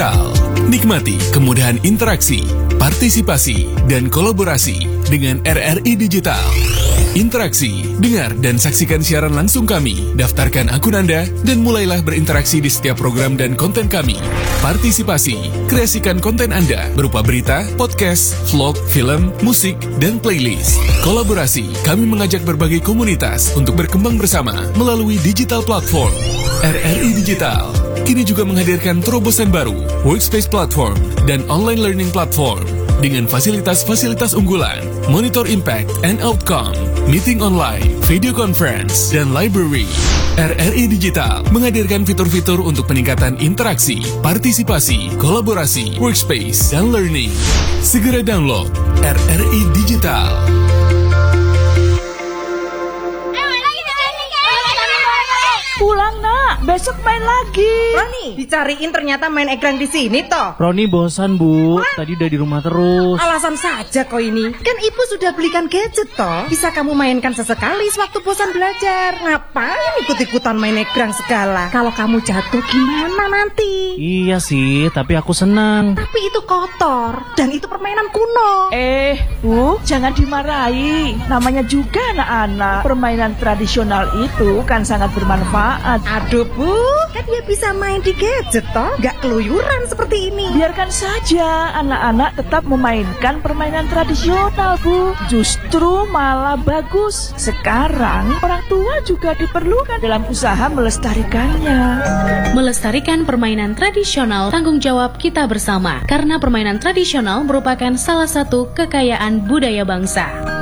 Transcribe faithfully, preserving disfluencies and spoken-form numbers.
Digital. Nikmati kemudahan interaksi, partisipasi, dan kolaborasi dengan R R I Digital. Interaksi, dengar dan saksikan siaran langsung kami, daftarkan akun Anda, dan mulailah berinteraksi di setiap program dan konten kami. Partisipasi, kreasikan konten Anda berupa berita, podcast, vlog, film, musik, dan playlist. Kolaborasi, kami mengajak berbagai komunitas untuk berkembang bersama melalui digital platform. R R I Digital kini juga menghadirkan terobosan baru, workspace platform, dan online learning platform. Dengan fasilitas-fasilitas unggulan, monitor impact and outcome, meeting online, video conference, dan library. R R I Digital menghadirkan fitur-fitur untuk peningkatan interaksi, partisipasi, kolaborasi, workspace, dan learning. Segera download R R I Digital. Pulang nak, besok main lagi. Roni, dicariin ternyata main egrang di sini toh. Roni bosan bu, Hah? tadi udah di rumah terus. Alasan saja kau ini. Kan ibu sudah belikan gadget toh. Bisa kamu mainkan sesekali sewaktu bosan belajar. Ngapain ikut-ikutan main egrang segala? Kalau kamu jatuh gimana nanti? Iya sih, tapi aku senang. Tapi itu kotor dan itu permainan kuno. Eh bu, jangan dimarahi. Namanya juga anak-anak. Permainan tradisional itu kan sangat bermanfaat. Aduh bu, kan dia bisa main di gadget toh, gak keluyuran seperti ini. Biarkan saja anak-anak tetap memainkan permainan tradisional bu. Justru malah bagus. Sekarang orang tua juga diperlukan dalam usaha melestarikannya. Melestarikan permainan tradisional tanggung jawab kita bersama, karena permainan tradisional merupakan salah satu kekayaan budaya bangsa.